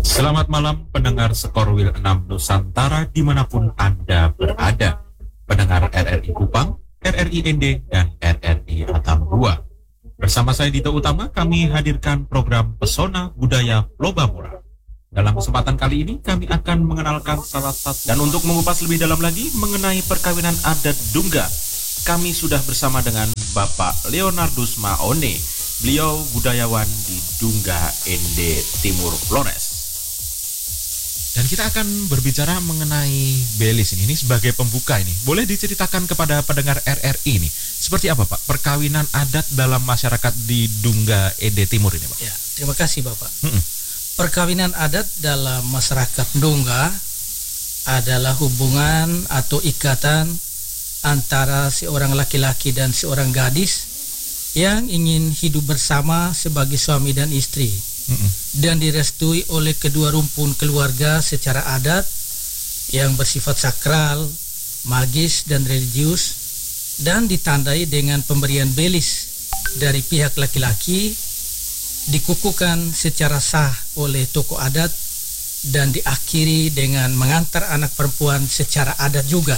Selamat malam pendengar Skorwil 6 Nusantara dimanapun Anda berada. Pendengar RRI Kupang, RRI ND, dan RRI Atambua. Bersama saya Dito Utama, kami hadirkan program Pesona Budaya Lobamura. Dalam kesempatan kali ini kami akan mengenalkan salah satu, dan untuk mengupas lebih dalam lagi mengenai perkawinan adat Dungga, kami sudah bersama dengan Bapak Leonardus Maone. Beliau budayawan di Dungga ND Timur Flores. Dan kita akan berbicara mengenai Belis ini sebagai pembuka ini. Boleh diceritakan kepada pendengar RRI ini, seperti apa Pak perkawinan adat dalam masyarakat di Dungga ND Timur ini Pak? Ya, terima kasih Bapak. Perkawinan adat dalam masyarakat Dungga adalah hubungan atau ikatan antara seorang laki-laki dan seorang gadis yang ingin hidup bersama sebagai suami dan istri. Dan direstui oleh kedua rumpun keluarga secara adat yang bersifat sakral, magis, dan religius, dan ditandai dengan pemberian belis dari pihak laki-laki, dikukuhkan secara sah oleh tokoh adat, dan diakhiri dengan mengantar anak perempuan secara adat juga.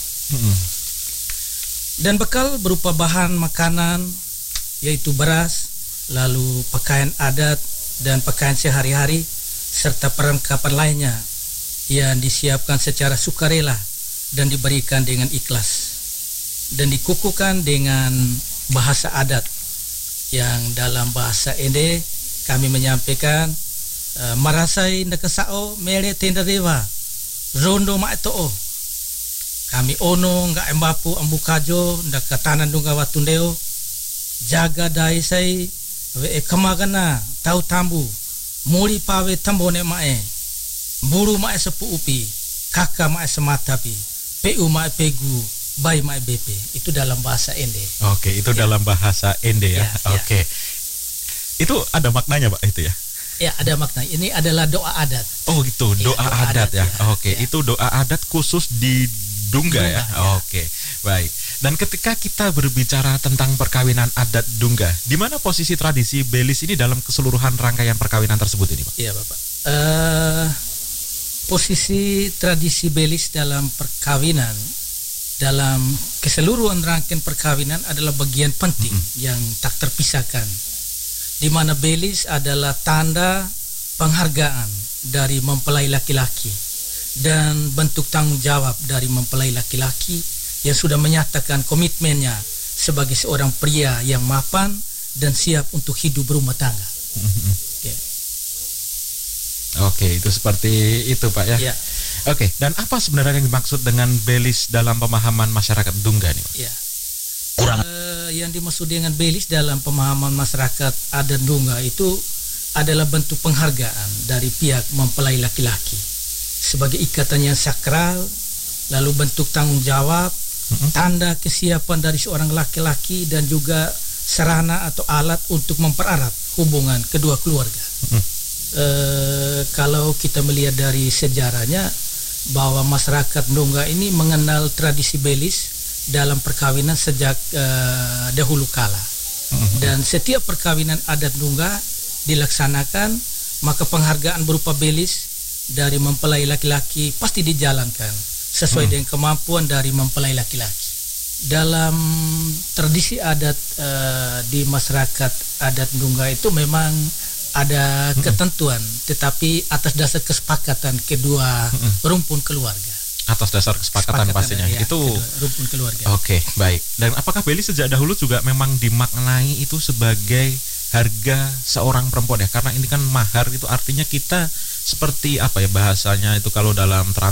Dan bekal berupa bahan makanan yaitu beras, lalu pakaian adat dan pakaian sehari-hari, serta perlengkapan lainnya yang disiapkan secara sukarela dan diberikan dengan ikhlas, dan dikukuhkan dengan bahasa adat yang dalam bahasa Ende kami menyampaikan marasai nekesao mele tenderewa rondo maetoo kami ono nggak embapu ambukajo ndak katanan dunga watundeo jaga dai sai we kamagana tau tambu muri pawe tambone mae buru mae sepu upi kakak mae sematapi pu mae pegu bai mae bp. Itu dalam bahasa Ende. Oke, itu dalam bahasa Ende ya. Oke. Itu ada maknanya Pak itu ya? Ya, ada makna. Ini adalah doa adat. Oh gitu, doa adat ya. Oke, ya. itu doa adat khusus di Dungga ya. Oke, baik. Dan ketika kita berbicara tentang perkawinan adat Dungga, di mana posisi tradisi Belis ini dalam keseluruhan rangkaian perkawinan tersebut ini Pak? Iya Bapak. Posisi tradisi Belis dalam perkawinan, dalam keseluruhan rangkaian perkawinan adalah bagian penting yang tak terpisahkan, di mana Belis adalah tanda penghargaan dari mempelai laki-laki dan bentuk tanggung jawab dari mempelai laki-laki yang sudah menyatakan komitmennya sebagai seorang pria yang mapan dan siap untuk hidup berumah tangga. Oke, itu seperti itu Pak ya. Ya. Oke, dan apa sebenarnya yang dimaksud dengan Belis dalam pemahaman masyarakat Dungga nih Pak? Ya. Yang dimaksud dengan Belis dalam pemahaman masyarakat adat Dungga itu adalah bentuk penghargaan dari pihak mempelai laki-laki sebagai ikatan yang sakral, lalu bentuk tanggung jawab, tanda kesiapan dari seorang laki-laki, dan juga sarana atau alat untuk mempererat hubungan kedua keluarga. Kalau kita melihat dari sejarahnya, bahwa masyarakat Dungga ini mengenal tradisi Belis dalam perkawinan sejak dahulu kala. Dan setiap perkawinan adat Dungga dilaksanakan, maka penghargaan berupa Belis dari mempelai laki-laki pasti dijalankan sesuai dengan kemampuan dari mempelai laki-laki. Dalam tradisi adat di masyarakat adat Dungga itu memang ada ketentuan, tetapi atas dasar kesepakatan kedua rumpun keluarga. Atas dasar kesepakatan pastinya. Ya, itu rumpun keluarga. Oke, baik. Dan apakah Belis sejak dahulu juga memang dimaknai itu sebagai harga seorang perempuan ya? Karena ini kan mahar, itu artinya kita seperti apa ya bahasanya itu kalau dalam